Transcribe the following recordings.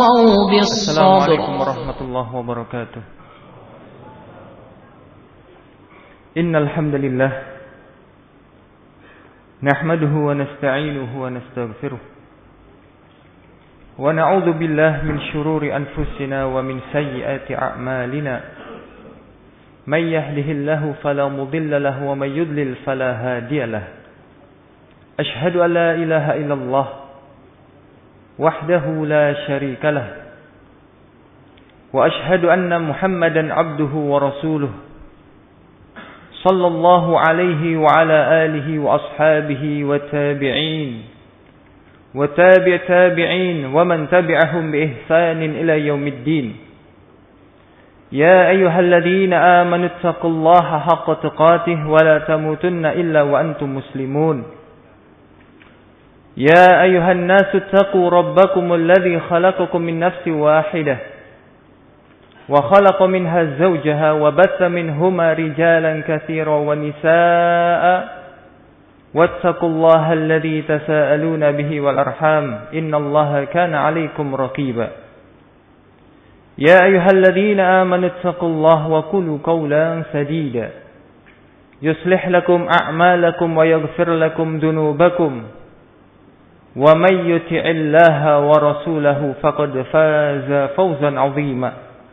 وتواصوا بالصبر. السلام عليكم ورحمة الله وبركاته. إن الحمد لله نحمده ونستعينه ونستغفره ونعوذ بالله من شرور أنفسنا ومن سيئات أعمالنا من يهده الله فلا مضل له ومن يضلل فلا هادي له أشهد أن لا إله إلا الله وحده لا شريك له وأشهد أن محمدا عبده ورسوله صلى الله عليه وعلى آله وأصحابه والتابعين وتابع تابعين ومن تبعهم بإحسان إلى يوم الدين. يا أيها الذين آمنوا اتقوا الله حق تقاته ولا تموتن إلا وأنتم مسلمون. يا أيها الناس اتقوا ربكم الذي خلقكم من نفس واحدة وخلق منها زوجها وبث منهما رجالا كثيرا ونساء واتقوا الله الذي تساءلون به والأرحام إن الله كان عليكم رقيبا. يا أيها الذين آمنوا اتقوا الله وقولوا قولا سديدا يصلح لكم أعمالكم ويغفر لكم ذنوبكم ومن يطع الله ورسوله فقد فاز فوزا عظيما.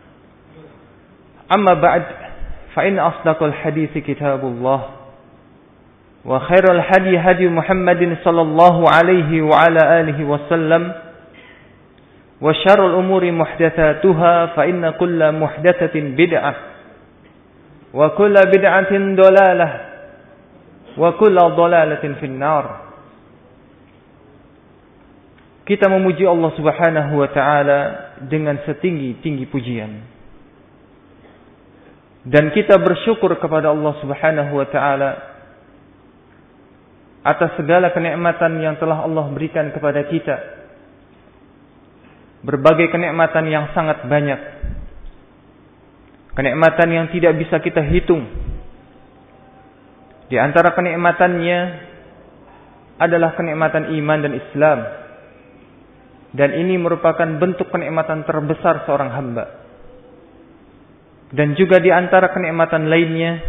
أما بعد فإن أصدق الحديث كتاب الله وخير الهدي هدي محمد صلى الله عليه وعلى آله وسلم وشر الأمور محدثاتها فإن كل محدثة بدعة وكل بدعة ضلالة وكل ضلالة في النار. Kita memuji Allah Subhanahu wa taala dengan setinggi-tinggi pujian. Dan kita bersyukur kepada Allah Subhanahu wa taala atas segala kenikmatan yang telah Allah berikan kepada kita. Berbagai kenikmatan yang sangat banyak. Kenikmatan yang tidak bisa kita hitung. Di antara kenikmatannya adalah kenikmatan iman dan Islam. Dan ini merupakan bentuk kenikmatan terbesar seorang hamba. Dan juga di antara kenikmatan lainnya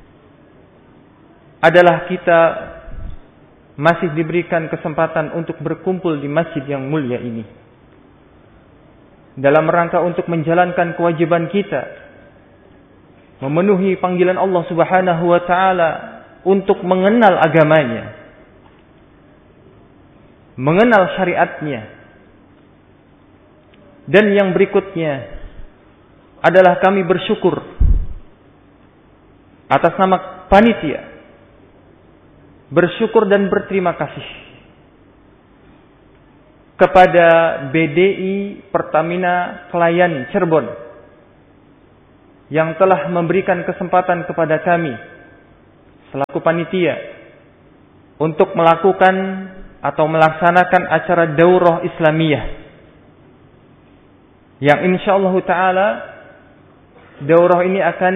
adalah kita masih diberikan kesempatan untuk berkumpul di masjid yang mulia ini. Dalam rangka untuk menjalankan kewajiban kita. Memenuhi panggilan Allah Subhanahu wa ta'ala untuk mengenal agamanya. Mengenal syariatnya. Dan yang berikutnya adalah kami bersyukur atas nama panitia. Bersyukur dan berterima kasih kepada BDI Pertamina Klayan Cirebon yang telah memberikan kesempatan kepada kami selaku panitia untuk melakukan atau melaksanakan acara daurah Islamiyah yang insyaallah ta'ala daurah ini akan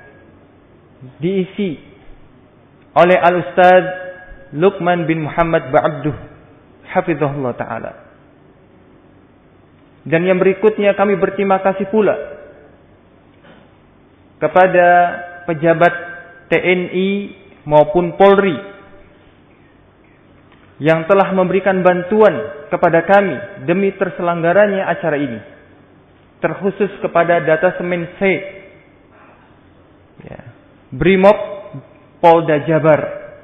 diisi oleh Al-Ustaz Luqman bin Muhammad Ba'abduh hafizahullah ta'ala. Dan yang berikutnya kami berterima kasih pula kepada pejabat TNI maupun Polri yang telah memberikan bantuan kepada kami demi terselenggaranya acara ini. Terkhusus kepada Datasemen C Brimob Polda Jabar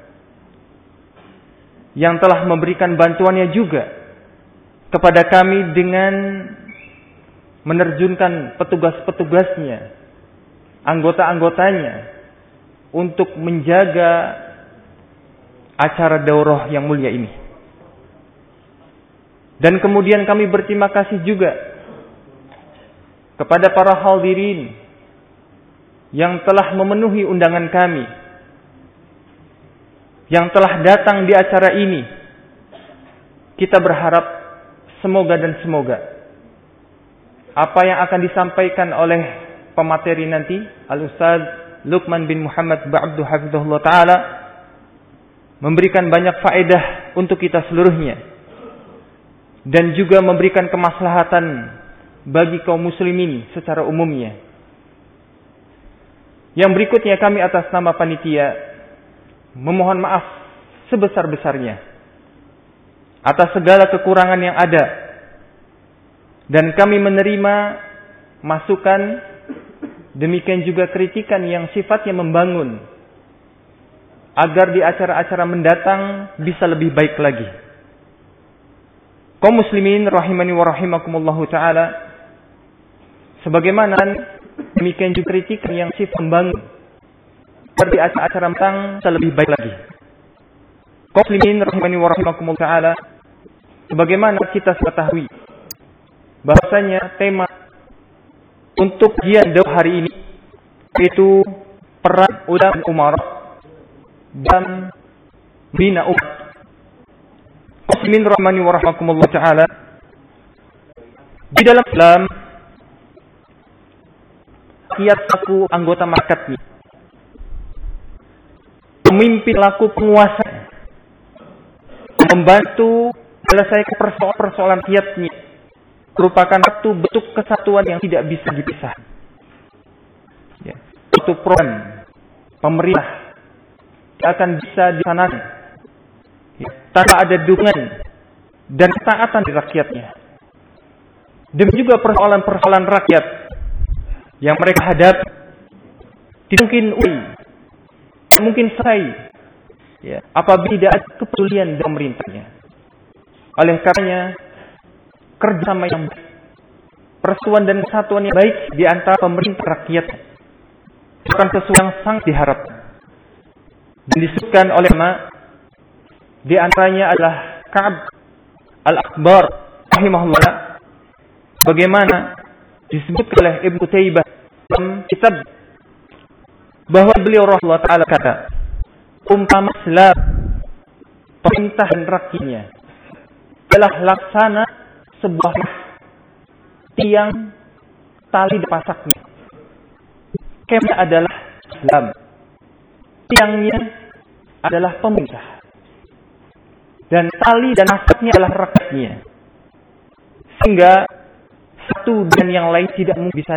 yang telah memberikan bantuannya juga kepada kami dengan menerjunkan petugas-petugasnya, anggota-anggotanya untuk menjaga acara daurah yang mulia ini. Dan kemudian kami berterima kasih juga kepada para hadirin yang telah memenuhi undangan kami, yang telah datang di acara ini. Kita berharap semoga dan semoga apa yang akan disampaikan oleh pemateri nanti Al-Ustaz Luqman bin Muhammad Ba'abduh hafizahullah ta'ala memberikan banyak faedah untuk kita seluruhnya dan juga memberikan kemaslahatan bagi kaum muslimin secara umumnya. Yang berikutnya kami atas nama panitia memohon maaf sebesar-besarnya atas segala kekurangan yang ada, dan kami menerima masukan, demikian juga kritikan yang sifatnya membangun, agar di acara-acara mendatang bisa lebih baik lagi. Kaum muslimin rahimani wa rahimakumullahu ta'ala, sebagaimana demikian juga kritikan yang sifat membangun, agar di acara-acara mendatang bisa lebih baik lagi. Kaum muslimin rahimani wa rahimakumullahu ta'ala, sebagaimana kita ketahui bahwasanya tema untuk kajian dakwah hari ini yaitu peran ulama dan umara dan bina umat. Muslimin rahmani wa rahmakumullah ta'ala, di dalam Islam rakyat selaku anggota masyarakatnya, pemimpin laku penguasa, membantu menyelesaikan persoalan rakyatnya, merupakan satu bentuk kesatuan yang tidak bisa dipisah. Ya. Itu program pemerintah yang akan bisa dilaksanakan ya, tanpa ada dukungan dan ketaatan dari rakyatnya. Demikian juga persoalan-persoalan rakyat yang mereka hadapi tidak mungkin selesai ya, apabila tidak ada kepedulian dari pemerintahnya. Oleh karenanya, kerjasama yang baik, persatuan dan kesatuan yang baik di antara pemerintah rakyat bukan sesuatu yang sangat diharapkan. Dan disebutkan oleh ulama, di antaranya adalah Ka'ab al-Akbar rahimahullah, bagaimana disebut oleh Ibnu Taibah dalam kitab bahwa beliau Rasulullah Ta'ala kata, umpama Islam, pemerintah dan rakyatnya adalah laksana sebuah tiang tali dipasaknya. Kemnya adalah Islam, tiangnya adalah pemerintah, dan tali dan pasaknya adalah rakyatnya, sehingga satu dan yang lain tidak mungkin bisa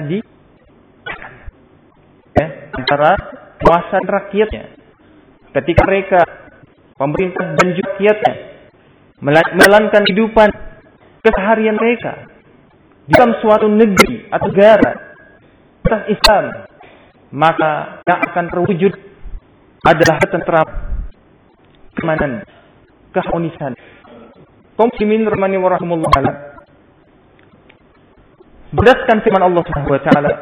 ya, antara kuasa dan rakyatnya. Ketika mereka pemerintah dan juga rakyatnya melanjutkan kehidupan keseharian mereka di dalam suatu negeri atau negara atas Islam, maka yang akan terwujud adalah ketentraman, keamanan, keharmonisan. Kaum muslimin rahimani wa rahimakumullah, berdasarkan firman Allah Subhanahu wa taala,